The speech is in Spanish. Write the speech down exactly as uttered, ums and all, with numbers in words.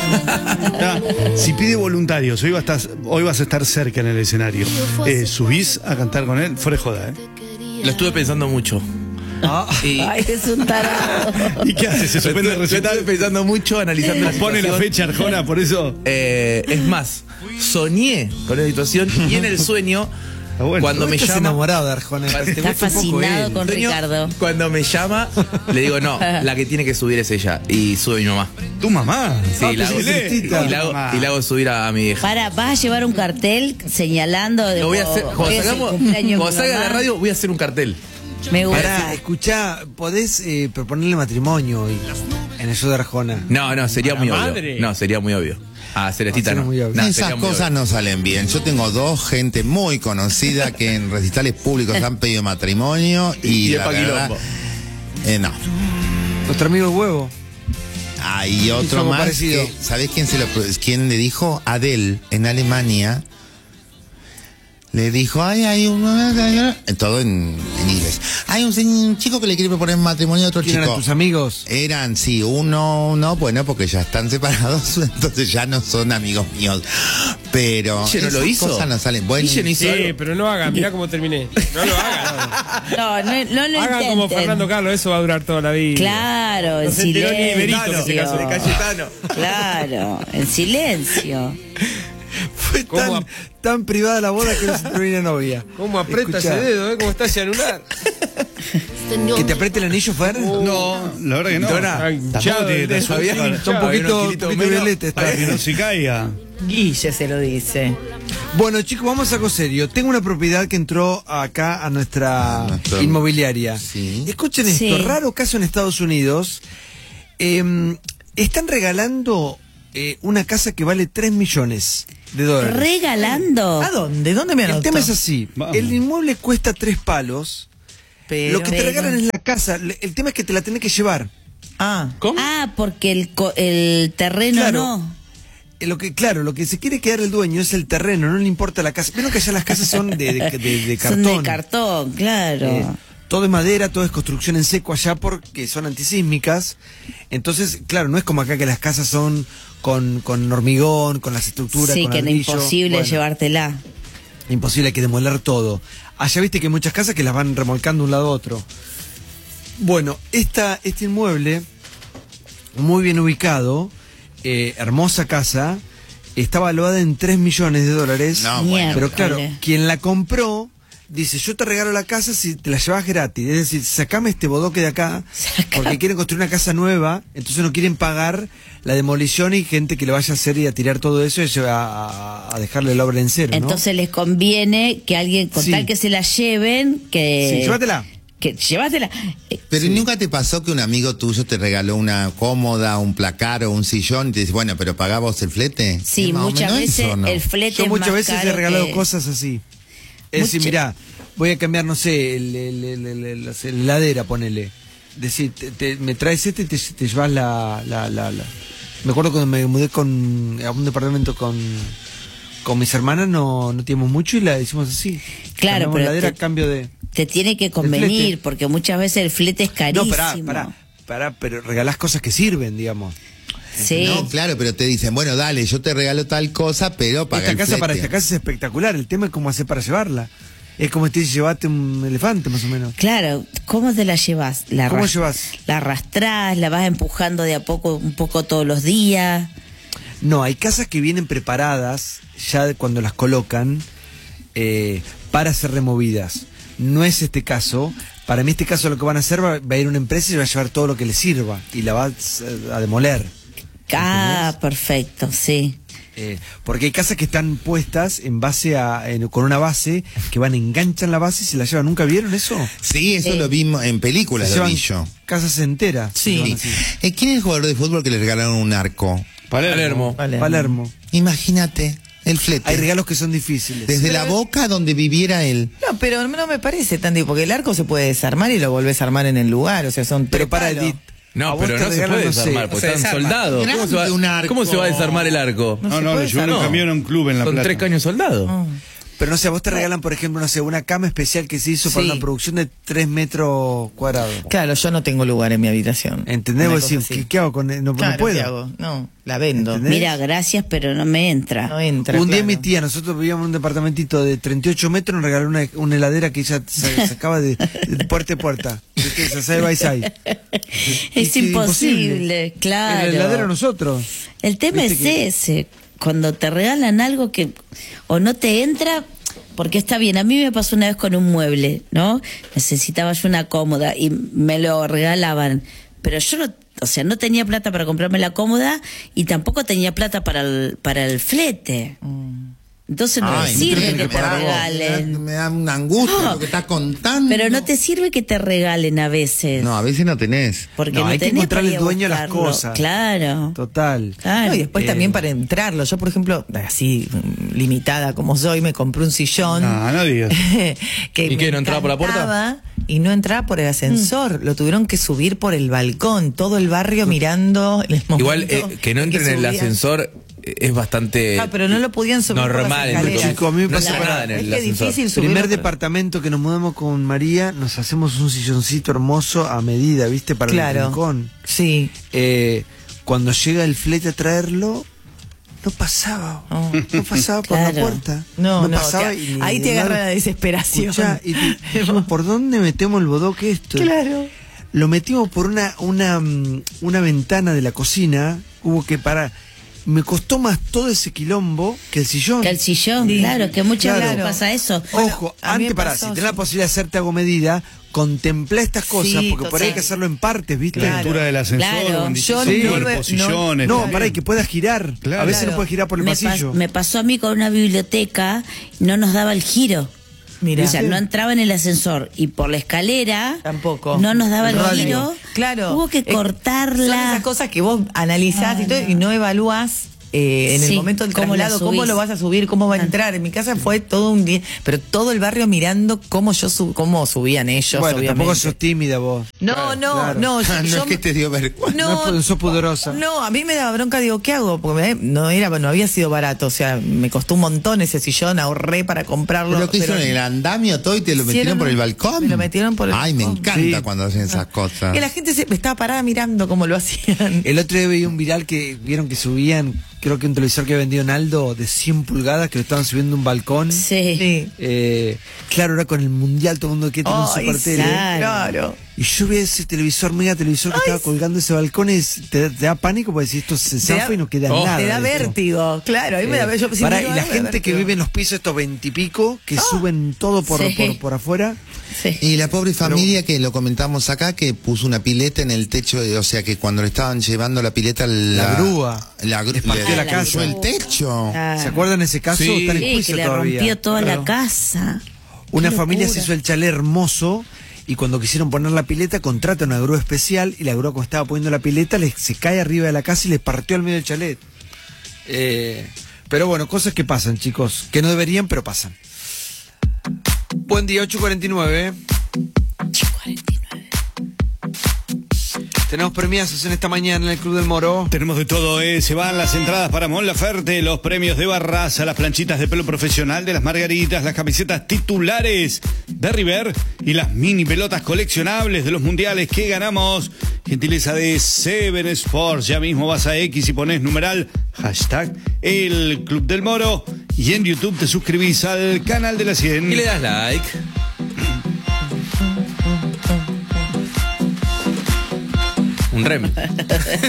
Ah, si pide voluntarios, hoy, va a estar, hoy vas a estar cerca en el escenario. Eh, ¿Subís a cantar con él? Fuera de joda, ¿eh? Lo estuve pensando mucho. Ah. Y... Ay, es un tarado. ¿Y qué hace? ¿Se suspende el recital? Estuve pensando mucho, analizando la ¿Pone la fecha Arjona por eso? Eh, es más, soñé con la situación y en el sueño, Ah, bueno. cuando me Estás llama... enamorado de Arjona. Te Está gusta un poco fascinado él. con Sueño, Ricardo. Cuando me llama, le digo, no, la que tiene que subir es ella. Y sube mi mamá. ¿Tu mamá? Sí, Ah, la hago, decile. y la hago, y la hago subir a, a mi hija. Para, vas a llevar un cartel señalando de Lo voy a hacer, cuando, hoy es el salgamos- cumpleaños de cuando mi salga de la mamá. radio, voy a hacer un cartel. Me gusta. Pará, escuchá, podés eh, proponerle matrimonio hoy en el show de Arjona. No, no, sería A la muy madre. obvio. No, sería muy obvio. Ah, Celestita sería no. muy obvio. No, Esas sería muy cosas obvio. no salen bien. Yo tengo dos gente muy conocida que en recitales públicos han pedido matrimonio y, Y es la pa' verdad, quilombo. eh, no. Nuestro amigo Huevo. Hay otro algo más parecido. que, ¿sabés quién se lo quién le dijo? Adele en Alemania. Le dijo, ay, hay un... Todo en, en inglés. Hay un, un chico que le quiere proponer matrimonio a otro ¿Quién chico. eran tus amigos? Eran, sí, uno, no, bueno, porque ya están separados, entonces ya no son amigos míos. Pero Guille no lo esas hizo. cosas no salen. Bueno, Guille no hizo Sí, algo. pero no hagan, mirá cómo terminé. No lo hagan. No, no, no lo Hagan como intenten. Fernando Carlos, eso va a durar toda la vida. Claro, en No se enteró ni silencio. Iberito que se casó. De Cayetano. Claro, en silencio. Fue ¿Cómo tan, ap- tan privada la boda que no se termina novia. ¿Cómo aprieta Escuchá, ese dedo, eh? ¿Cómo está ese anular? ¿Que te apriete el anillo, Fer? No, la verdad que no. Dona, Ay, Tampoco hinchado tiene el que dedo. subir Había para- Está un hinchado. poquito, unos un kilitos poquito menos. violeta está. Para que no se caiga. Guille se lo dice. Bueno, chicos, vamos a algo serio. Tengo una propiedad que entró acá a nuestra A nuestro- inmobiliaria. Sí. Escuchen esto, Sí. raro caso en Estados Unidos. Eh, están regalando eh, una casa que vale tres millones de dólares. ¿Regalando? ¿A dónde? ¿Dónde me El anoto? tema es así. Vamos. El inmueble cuesta tres palos. Pero... Lo que te regalan es la casa. Le- El tema es que te la tenés que llevar. Ah, ¿Cómo? Ah, porque el, co- el terreno Claro. no. Eh, Lo que, claro, lo que se quiere quedar el dueño es el terreno, no le importa la casa. Vieron que allá las casas son de, de- de- de Son cartón. de cartón, claro. Eh, todo es madera, todo es construcción en seco allá porque son antisísmicas. Entonces, claro, no es como acá que las casas son con, con hormigón, con las estructuras, Sí, con que era ladrillo. imposible Bueno, llevártela. imposible, hay que demoler todo. Allá viste que hay muchas casas que las van remolcando de un lado a otro. Bueno, esta, este inmueble, muy bien ubicado, eh, hermosa casa, está valuada en tres millones de dólares. No, Mierda. Pero claro, Vale. quien la compró dice, yo te regalo la casa si te la llevas gratis. Es decir, sacame este bodoque de acá, Sacame. porque quieren construir una casa nueva, entonces no quieren pagar la demolición y gente que le vaya a hacer y a tirar todo eso y a, a- a dejarle la obra en cero, ¿no? Entonces les conviene que alguien, con Sí. tal que se la lleven, que... Sí, llévatela. Que llévatela. Eh, Pero ¿nunca te pasó que un amigo tuyo te regaló una cómoda, un placar o un sillón y te dice, bueno, pero pagá vos el flete? Sí, ¿Es más o muchas menos veces eso, o no? el flete Yo es muchas más veces caro he regalado que- cosas así. Es decir, Mucha- mirá, voy a cambiar, no sé, el, el- el- el- el- la heladera, ponele. Decir, te- te- me traes este y te, te llevas la, la, la, la- Me acuerdo cuando me mudé con, a un departamento con, con mis hermanas, no, no teníamos mucho y la hicimos así. Claro, Cambiamos pero la heladera te- a cambio de... Te tiene que flete. convenir, porque muchas veces el flete es carísimo. No, pará, pará, pará, pero regalás cosas que sirven, digamos. Sí. No, claro, pero te dicen, bueno, dale, yo te regalo tal cosa, pero paga Esta el casa flete. para esta casa es espectacular, el tema es cómo hacer para llevarla. Es como te dice, llevate un elefante más o menos. Claro, ¿cómo te la llevas? La ¿Cómo arras- llevas? La arrastrás, la vas empujando de a poco, un poco todos los días. No, hay casas que vienen preparadas ya de cuando las colocan eh, para ser removidas. No es este caso. Para mí este caso lo que van a hacer va, va a ir una empresa y se va a llevar todo lo que le sirva y la va a, a demoler. Ah, perfecto, sí. Eh, porque hay casas que están puestas en base a, en- con una base que van, enganchan la base y se la llevan. ¿Nunca vieron eso? Sí, eso Sí. lo vimos en películas, Se lo llevan vi yo. casas enteras. se Sí. llevan Sí. así. Eh, ¿Quién es el jugador de fútbol que le regalaron un arco? Palermo. vale. Palermo. Imagínate, el flete. Hay regalos que son difíciles. Desde la boca donde viviera él. No, pero no me parece tan digo, porque el arco se puede desarmar y lo volvés a armar en el lugar, o sea, son Pero tres para palos. Edith. a No, vos pero te no se regalan, puede no sé, desarmar, porque se están desarma. soldados. ¿Cómo se, va, Grande un arco. ¿Cómo se va a desarmar el arco? No, se no, puede le llevaron un desarmar. camión a un club en La Son Plata. tres caños soldados. Ah. Pero no sé, vos te regalan, por ejemplo, no sé, una cama especial que se hizo para Sí. una producción de tres metros cuadrados. Claro, yo no tengo lugar en mi habitación. ¿Entendés? Una Vos cosa decís, así. ¿qué, qué hago con él? No, no Claro, puedo. ¿qué hago? No, la vendo. ¿Entendés? Mira, gracias, pero no me entra. No entra. Un día claro. mi tía, nosotros vivíamos en un departamentito de treinta y ocho metros, nos regaló una, una heladera que ella sa- sacaba de, de puerta a puerta. ¿Viste? Esa side by side. Es Y- y imposible, claro. El heladero nosotros. El tema es Viste que- ese, cuando te regalan algo que o no te entra, porque está bien, a mí me pasó una vez con un mueble, ¿no? Necesitaba yo una cómoda y me lo regalaban, pero yo no, o sea, no tenía plata para comprarme la cómoda y tampoco tenía plata para el, para el flete. Entonces no Ay, me sirve tenés que te pagar vos. regalen. Me da, me da una angustia No, lo que estás contando. Pero no te sirve que te regalen a veces. No, a veces no tenés. Porque No, no, hay que tenés encontrarle para ir a el dueño a las buscarlo. cosas. Claro. Total. Claro. No, y después Eh, también para entrarlo. Yo, por ejemplo, así mm, limitada como soy, me compré un sillón. No, no digas. que ¿Y me qué, no entraba por la puerta? encantaba Y no entraba por el ascensor. Mm. Lo tuvieron que subir por el balcón. Todo el barrio mirando. el Igual momento eh, que no entren en el subían. ascensor eh, es bastante Ah, pero no lo podían subir por las normal. entre escaleras. comillas. Chicos, a mí me no pasa se para- nada en Es el que ascensor. difícil subirlo Primer por- departamento que nos mudamos con María, nos hacemos un silloncito hermoso a medida, ¿viste? Para el Claro. rincón. Sí. Eh, cuando llega el flete a traerlo, no pasaba. Oh. No pasaba por la Claro. puerta. No, no. pasaba te- y- ahí te y- agarra la desesperación. Escuchá, y te- dijimos, ¿por dónde metemos el bodoque esto? Claro. Lo metimos por una, una, mm, una ventana de la cocina, hubo que parar. Me costó más todo ese quilombo que el sillón. Que el sillón, Sí. claro, que muchas Claro. veces pasa eso. Ojo, a mí antes me para, pasó, si tenés sí. la posibilidad de hacerte hago medida, contemplá estas cosas, Sí, porque por ahí hay que total. hacerlo en partes, ¿viste? Claro. La altura del ascensor, Claro. condición, Yo no cuerpo, me- no- sillones. No, también. para que puedas girar. Claro. A veces Claro. no puedes girar por el me, pasillo. pas- me pasó a mí con una biblioteca, no nos daba el giro. Mira. O sea, no entraba en el ascensor y por la escalera Tampoco. no nos daba el, El radio. giro. Claro. Hubo que Eh, cortarla. Son esas cosas que vos analizás y todo y no evalúas eh, en el Sí, momento del cómo la traslado, cómo subís. lo vas a subir, cómo va a Ah. entrar. En mi casa fue todo un día, pero todo el barrio mirando cómo yo sub, cómo subían ellos, Bueno, obviamente. tampoco sos tímida vos. No, no, claro. no. no yo- es que te dio vergüenza. No es- sos pudorosa. No, a mí me daba bronca, digo, ¿qué hago? Porque me- no era, no había sido barato, o sea, me costó un montón ese sillón, ahorré para comprarlo. Pero que hicieron el andamio todo y te lo Hicieron metieron por el un- balcón. me lo metieron por el Ay, me balcón. encanta Sí. cuando hacen esas cosas. Que la gente se estaba parada mirando cómo lo hacían. El otro día veía un viral que vieron que subían, creo que un televisor que vendió Naldo de cien pulgadas, que lo estaban subiendo a un balcón. Sí. Sí. Eh, claro, ahora con el mundial todo el mundo quiere tener un Ay, super sí, tele. claro. Y yo vi ese televisor, mega televisor que estaba colgando ese balcón y es- te, te da pánico porque si esto se Te da- zafa y no queda Oh. nada. Te da de esto. vértigo, claro. A mí me da Eh, yo, si pará, me y lo la hago, me da gente que vértigo. vive en los pisos estos veintipico, que suben todo por, Sí. por, por afuera. Sí. Y la pobre familia que lo comentamos acá, que puso una pileta en el techo, de- o sea que cuando le estaban llevando la pileta, la, La grúa. la gru- Les partió le la cayó casa. el techo. Ah. ¿Se acuerdan ese caso? Sí. Está en Sí, juicio que le todavía. rompió toda Claro. la casa. Una Qué familia se locura. hizo el chalet hermoso y cuando quisieron poner la pileta contrata una grúa especial y la grúa cuando estaba poniendo la pileta les, se cae arriba de la casa y les partió al medio del chalet. Eh, pero bueno, cosas que pasan, chicos, que no deberían, pero pasan. Buen día, ocho cuarenta y nueve. Tenemos premiazos en esta mañana en el Club del Moro. Tenemos de todo, ¿eh? Se van las entradas para Mon Laferte, los premios de Barraza, las planchitas de pelo profesional de las Margaritas, las camisetas titulares de River y las mini pelotas coleccionables de los mundiales que ganamos. Gentileza de Seven Sports. Ya mismo vas a X y pones numeral hashtag el Club del Moro y en YouTube te suscribís al canal de la cien. Y le das like. Un rem.